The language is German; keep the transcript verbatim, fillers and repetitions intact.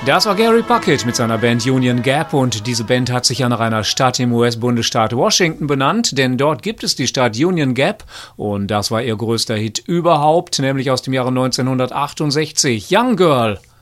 Das war Gary Puckett mit seiner Band Union Gap und diese Band hat sich ja nach einer Stadt im U S-Bundesstaat Washington benannt, denn dort gibt es die Stadt Union Gap und das war ihr größter Hit überhaupt, nämlich aus dem Jahre neunzehnhundertachtundsechzig, Young Girl.